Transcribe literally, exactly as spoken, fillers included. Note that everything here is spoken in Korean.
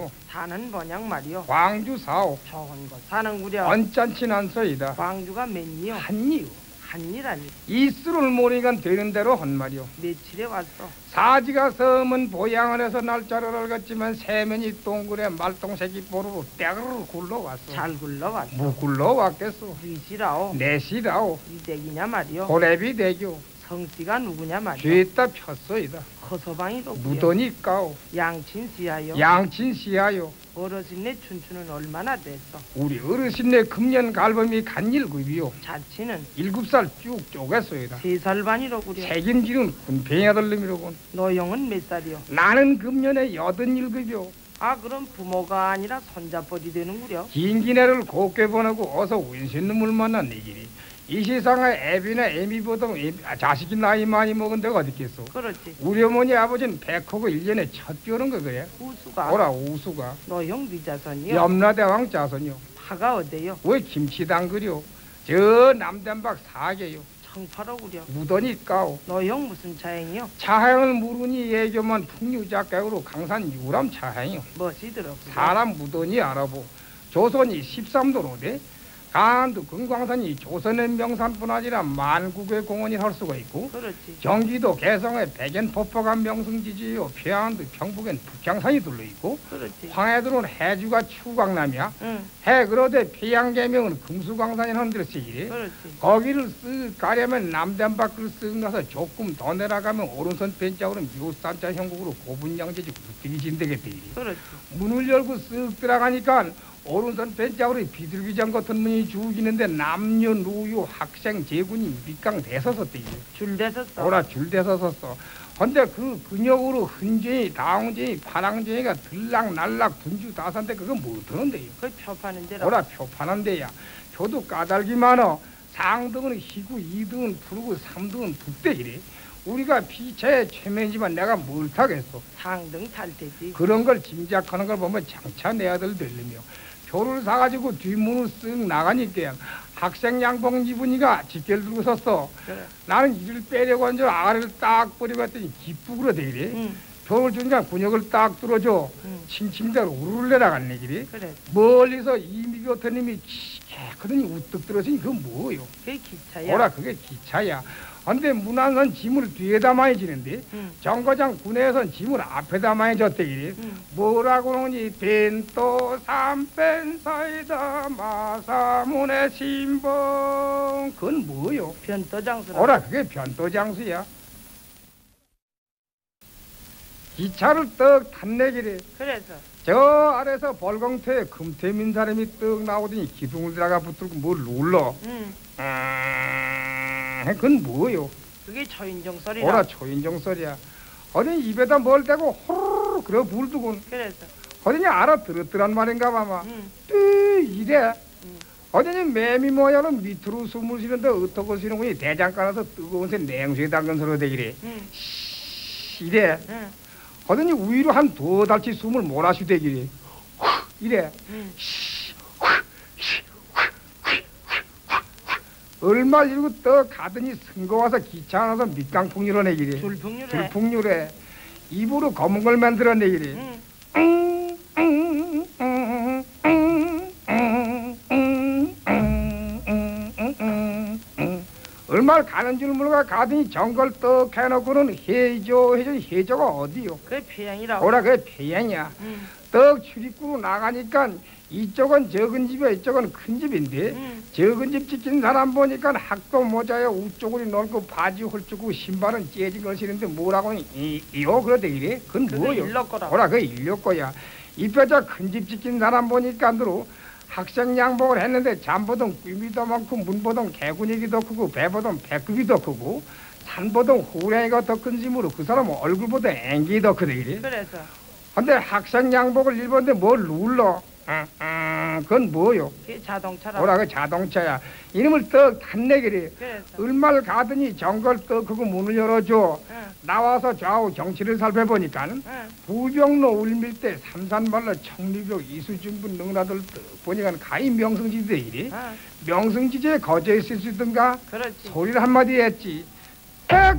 번양이요. 사는 번양 말이요. 광주 사오. 좋은 곳 사는구려. 언짢진 않소이다. 광주가 몇리요? 한이요. 한이라니. 이수를 모르니까 되는 대로 한 말이요. 며칠에 왔어? 사지가 섬은 보양을 해서 날짜를 알겠지만 세면이 동굴에 말똥새끼 보루로 떼그르르 굴러왔어. 잘 굴러왔어. 뭐 굴러왔겠소. 위시라오. 내시라오. 이댁이냐 말이요. 고래비 대교. 성씨가 누구냐 말이요. 죄다 폈소이다. 허서방이로구요. 무더니까오. 양친씨야요. 양친시하요. 어르신네 춘추는 얼마나 됐어? 우리 어르신네 금년 갈범이 간일급이요. 자치는 일곱 살 쭉 쪼갰소이다. 세 살 반이로구려. 책임지는 군뱅이 아들놈이로군. 너형은 몇 살이요? 나는 금년에 여든 일급이요. 아 그럼 부모가 아니라 손자뻘이 되는구려. 긴 기내를 곱게 보내고 어서 운신 놈을 만난 내 길이. 이 세상에 애비나 애미보다 아, 자식이 나이 많이 먹은 데가 어디 있겠소. 그렇지. 우리 어머니 아버지는 백호고 일 년에 첫 띄우는 거 그래. 우수가. 오라 우수가. 너형 네 자손이요? 염라대왕 자손이요. 파가 어때요? 왜 김치당 그려. 저 남단박 사계요. 청파로구려. 무더니 까오. 너형 무슨 차행이요? 차행을 모르니 예교만 풍류작가로 강산 유람 차행이요. 멋이 들어. 사람 무더니 알아보. 조선이 십삼 도로대. 강원도 금광산이 조선의 명산뿐 아니라 만국의 공원이 할 수가 있고. 그렇지. 경기도 개성에 백연폭포가 명승지지요. 평안도 경북엔 북향산이 둘러있고. 그렇지. 황해도는 해주가 추광남이야. 응. 해 그러되 평양계명은 금수광산이 하는 데로 쓰이래. 그렇지. 거기를 쓱 가려면 남단 밖을 쓱 나서 조금 더 내려가면 오른손 벤짝으로 묘산자 형국으로 고분양제지 우뜨기 진대겠대. 그렇지. 문을 열고 쓱 들어가니까 오른손 벤짝으로 비둘기장 같은 문이 죽이는데 남녀노유 학생 제군이 밑강 대서섰대. 줄 대섰어. 오라 줄 대서섰어. 근데 그 근육으로 흔쟁이 다홍쟁이 파랑쟁이가 들락날락 분주 다산데 그거 뭐 드는데요. 그걸 표 파는 데라. 오라 표 파는 데야. 표도 까닭이 많어. 상등은 희고 이등은 푸르고 삼등은 북대 이래. 우리가 피차에 최면이지만 내가 뭘 타겠어. 상등 탈 테지. 그런 걸 짐작하는 걸 보면 장차 내 아들 들리며 표를 사가지고 뒷문을 쓱 나가니까 학생 양복 입으니까 직결 들고 섰어. 그래. 나는 이를 빼려고 한 줄 아래를 딱 버리고 했더니 기쁘그러 대이래. 응. 표를 주니까 군역을 딱 뚫어줘. 응. 침침대로 우르르 내려갔네 길이. 그래. 멀리서 이미교터님이 키하더니 우뚝 들어서니 그건 뭐요? 그게 기차야. 오라 그게 기차야. 근데 문안선 짐을 뒤에다 많이 지는데 응. 정거장 군에선 짐을 앞에다 많이 졌대 이래. 응. 뭐라고 하니 벤또 삼펜사이다 마사문의 신봉. 그건 뭐요? 변도장수라. 오라 그게 변도장수야. 기차를 떡 탔네기래. 그래서 저 아래서 벌공터에 금태민 사람이 떡 나오더니 기둥을 들어가 붙들고 뭘 눌러. 응. 음, 그건 뭐요? 그게 초인종 소리라. 오라 초인종 소리야. 어디 입에다 뭘 대고 호르르 그래 불두군. 그래서 어디니 알아들었더란 말인가 봐마. 응. 뚜 이래. 응. 어디니 매미 모양은 밑으로 숨을 쉬는데 어떻게 쉬는 거니 대장간에서 뜨거운 새 냉수에 담근 소리가 되기래. 응. 이래. 응. 어디니 위로 한 두 달치 숨을 몰아쉬대기래. 이래. 응. 얼마 이러고 떠 가더니 승거 와서 기차 안에서 밑강풍유로 내기래. 줄풍유래. 줄풍유래. 입으로 검은 걸 만들어내기래. 응. 얼마를 가는 줄 모르고 가더니 정걸 떡 해놓고는 해조 해조 해조가 어디요? 그게 폐양이라고. 오라 그게 폐양이야. 응. 떡 출입구로 나가니까 이쪽은 적은 집이야 이쪽은 큰 집인데 응. 적은 집 지킨 사람 보니까 학도 모자에 우쪽으로 넓고 바지 홀쭉고 신발은 째진 걸 신는데 뭐라고 하니 이, 이요 그러대 이래? 그건 그게 뭐요? 일러 거라고. 오라 그게 일려 거야. 이 뼈자 큰 집 지킨 사람 보니까 안들어 학생 양복을 했는데 잠보던 꿈이 더 많고 문보던 개구녕이 더 크고 배보던 배꼽이 더 크고 산보던 호랭이가 더 큰 짐으로 그 사람은 얼굴보다 앵기 더 크대 이래. 그래서 근데 학생 양복을 입었는데 뭘 눌러? 응, 응, 그건 뭐요? 그게 자동차라. 뭐라 그 자동차야. 이놈을 떡 탔네기래. 그래서 얼마를 가더니 정걸 떡 그거 문을 열어줘. 응. 나와서 좌우 정치를 살펴보니까 응. 부병로 울밀대 삼산발로 청리벽 이수중분 능라들 떡 보니까 가히 명승지대 이래. 응. 명승지제에 거저 있을 수 있던가? 그렇지. 소리를 한마디 했지. 백